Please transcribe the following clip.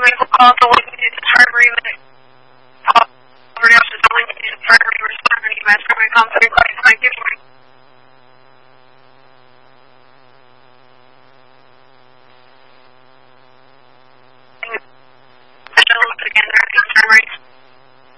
medical call to look into the primary medical call. Over now, so don't need to primary responder. You must come through. Thank you.